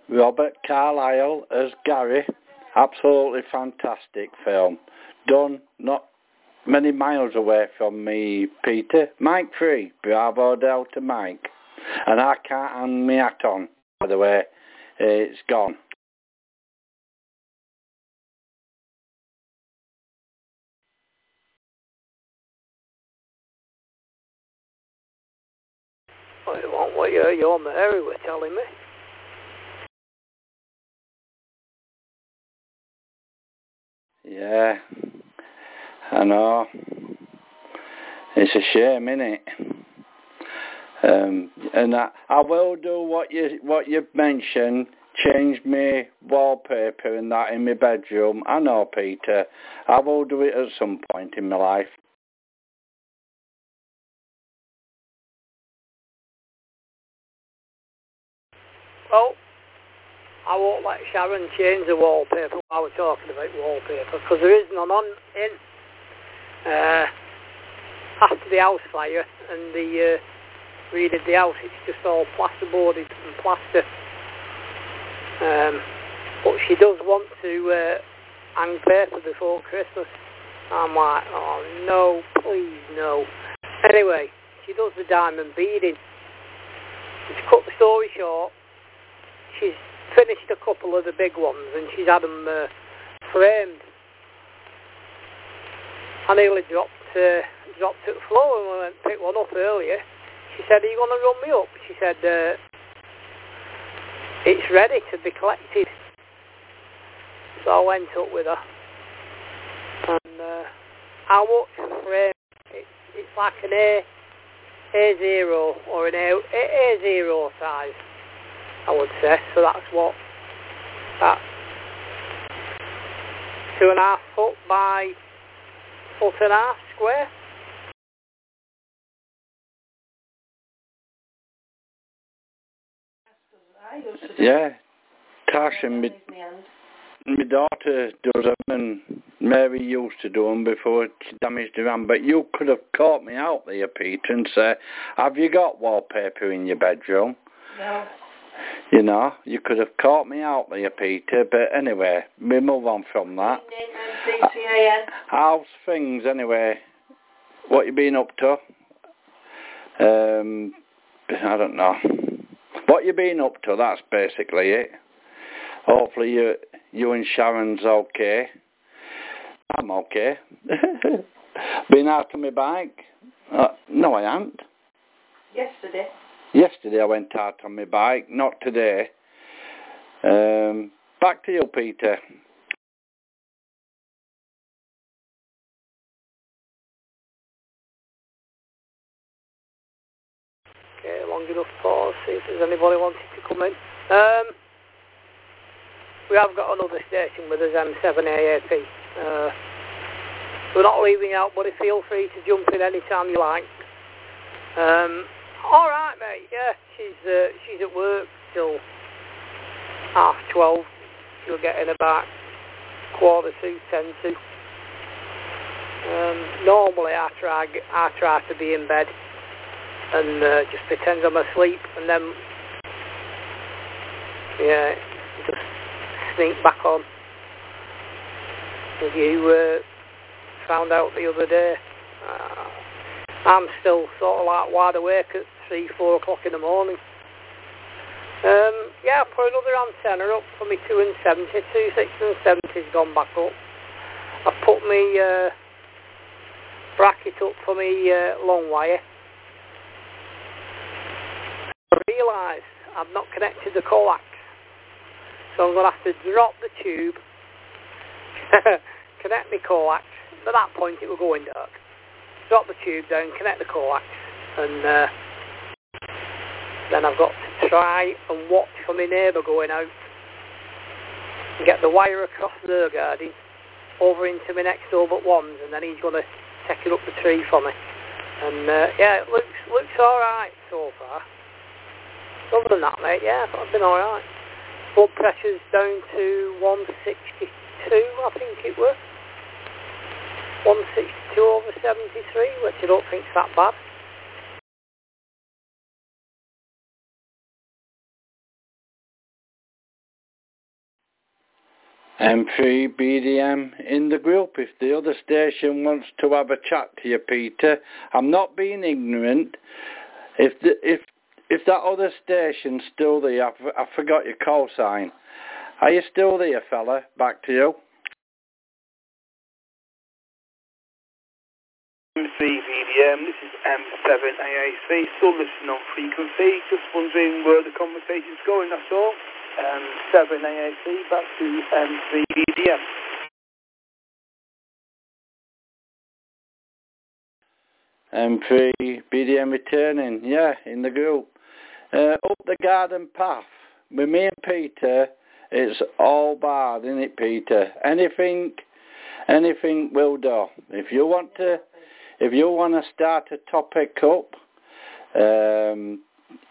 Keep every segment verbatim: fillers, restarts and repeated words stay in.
Robert Carlyle as Gary. Absolutely fantastic film. Done not many miles away from me, Peter. Mike Free. Bravo Delta Mike. And I can't hang me hat on, by the way. It's gone. Well, it won't what you're, you're Mary were telling me. Yeah, I know. It's a shame, innit? Um, and I, I will do what you what you've mentioned. Change my wallpaper and that in my bedroom. I know, Peter. I will do it at some point in my life. Well, I won't let Sharon change the wallpaper while we're talking about wallpaper, because there is none on in. Uh, after the house fire and the uh, redid the house, it's just all plasterboarded and plaster. Um, but she does want to uh, hang paper before Christmas. I'm like, oh no, please no. Anyway, she does the diamond beading. And to cut the story short, she's finished a couple of the big ones and she's had them uh, framed. I nearly dropped uh, dropped to the floor when I went to pick one up earlier. She said, are you going to run me up? She said, uh, it's ready to be collected. So I went up with her. And uh, how much for the frame? It, it's like an A, A zero or an A, A zero size, I would say. So that's what, that's two and a half foot by foot and a half square. Yeah, Tash and me, my daughter does them, and Mary used to do them before she damaged her hand. But you could have caught me out there, Peter, and say, have you got wallpaper in your bedroom? No. You know, you could have caught me out there, Peter. But anyway, we move on from that. How's things, anyway? What you been up to? Um, I don't know. What you been up to, that's basically it. Hopefully you you and Sharon's okay. I'm okay. Been out on my bike? Uh, no, I haven't. Yesterday. Yesterday I went out on my bike, not today. Um, back to you, Peter. Okay, long enough pause, see if there's anybody wanting to come in. Um, we have got another station with us, M seven A A P. Uh, we're not leaving out, buddy. Feel free to jump in any time you like. Um, all right, mate. Yeah, she's uh, she's at work till half twelve. She'll get in about quarter to ten to. Um, normally, I try I try to be in bed and uh, just pretend I'm asleep, and then yeah, just sneak back on. As you uh, found out the other day, uh, I'm still sort of like wide awake at three, four o'clock in the morning. Um, yeah, I put another antenna up for me two and seventy, two six and seventy's gone back up. I put me uh, bracket up for me uh, long wire. I realised I've not connected the coax, so I'm going to have to drop the tube, connect my coax. At that point it will go in dark. Drop the tube down, connect the coax, and uh, then I've got to try and watch for my neighbour going out and get the wire across their garden over into my next door but one's, and then he's going to take it up the tree for me. And uh, yeah, it looks looks all right so far. Other than that, mate, yeah, I've been all right. Blood pressure's down to one sixty-two, I think it was. one sixty-two over seventy-three, which I don't think's that bad. M three B D M in the group. If the other station wants to have a chat to you, Peter, I'm not being ignorant. If the, if if that other station's still there, I, I forgot your call sign. Are you still there, fella? Back to you. M three B D M, this is M seven A A C, still listening on frequency, just wondering where the conversation's going, that's all. M seven A A C, back to M three B D M. M three B D M returning, yeah, in the group. Uh, up the garden path, with me and Peter, it's all barred, isn't it, Peter? Anything, anything will do. If you want to, if you want to start a topic up, um,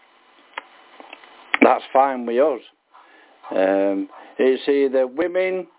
that's fine with us. Um, it's either women